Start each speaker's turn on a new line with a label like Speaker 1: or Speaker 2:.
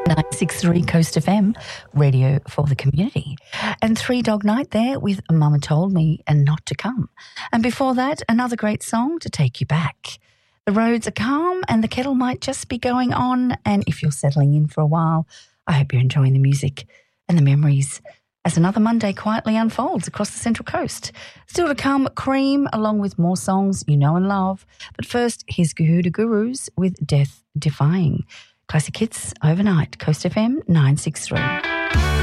Speaker 1: 963 Coast FM, radio for the community. And Three Dog Night there with Mama Told Me and Not to Come. And before that, another great song to take you back. The roads are calm and the kettle might just be going on. And if you're settling in for a while, I hope you're enjoying the music and the memories as another Monday quietly unfolds across the Central Coast. Still to come, Cream, along with more songs you know and love. But first, here's Gahuda Gurus with Death Defying. Classic hits overnight, Coast FM 963.